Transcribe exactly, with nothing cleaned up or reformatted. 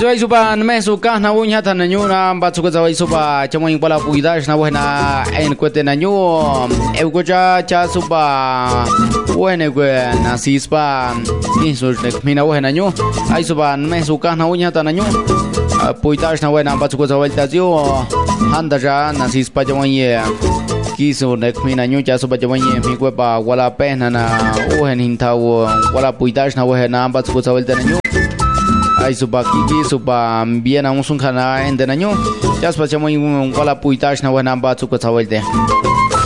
Joy suba me suka na wunya tan nyu na ba suka joy suba chamoy pala puida na buena en kwete na nyu e ko cha cha suba buena ko na sispa ni so ne mina buena nyu ai suba me suka na wunya tan nyu puida na buena ba suka joy ta dio handa ja na sispa chamoy kiso ne mina nyu cha suba chamoy mi ko pa wala pena na buena hintao wala puida na buena ba suka joy ta nyu ai suba kiki suba bien a un sun kana en de naño ya spachamo un wala puitash na buena ba su ko sawelte